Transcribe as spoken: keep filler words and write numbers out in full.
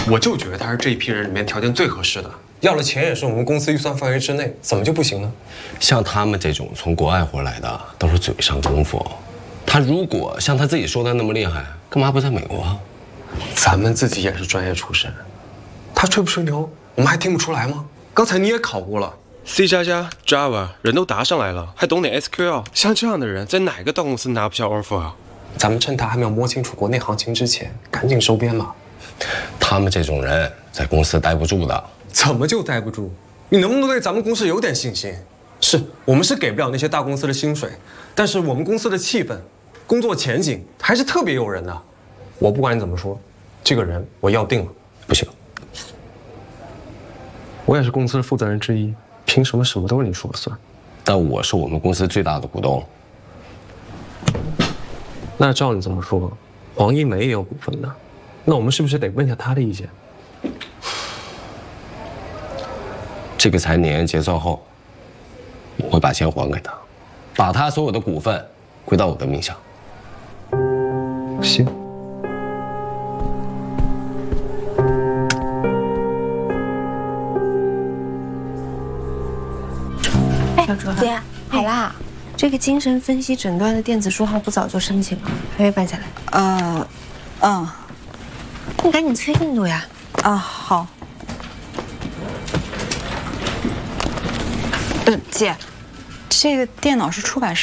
我就觉得他是这一批人里面条件最合适的，要了钱也是我们公司预算范围之内，怎么就不行呢？ 像他们这种从国外回来的，都是嘴上功夫。他如果像他自己说的那么厉害，干嘛不在美国啊？ 咱们自己也是专业出身，他吹不吹牛，我们还听不出来吗？刚才你也考过了 ，C 加加、Java 人都答上来了，还懂点 S Q L， 像这样的人在哪个大公司拿不下 offer 啊？咱们趁他还没有摸清楚国内行情之前，赶紧收编吧。 他们这种人在公司待不住的。 怎么就待不住？你能不能对咱们公司有点信心？是我们是给不了那些大公司的薪水，但是我们公司的气氛、工作前景还是特别诱人的。我不管你怎么说，这个人我要定了。 不行， 我也是公司的负责人之一，凭什么什么都是你说了算？ 但我是我们公司最大的股东。 那照你这么说，黄一梅也有股份的，那我们是不是得问一下他的意见？ 这个财年结算后，我会把钱还给他，把他所有的股份归到我的名下。 行。 哎，姐，好啦，这个精神分析诊断的电子书号不早就申请了，还没办下来。 呃，嗯， 你赶紧催进度呀！ 啊，好。呃，姐，这个电脑是出版社